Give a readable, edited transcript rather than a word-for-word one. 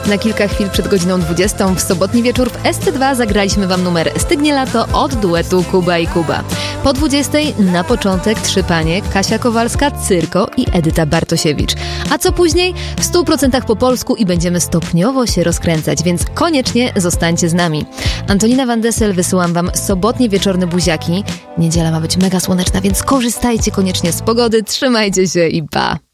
Na kilka chwil przed godziną 20 w sobotni wieczór w SC2 zagraliśmy wam numer Stygnie lato od duetu Kuba i Kuba. Po 20 na początek 3 panie, Kasia Kowalska, Cyrko i Edyta Bartosiewicz. A co później? W 100% po polsku i będziemy stopniowo się rozkręcać, więc koniecznie zostańcie z nami. Antonina Van Dessel, wysyłam wam sobotnie wieczorne buziaki. Niedziela ma być mega słoneczna, więc korzystajcie koniecznie z pogody, trzymajcie się i pa!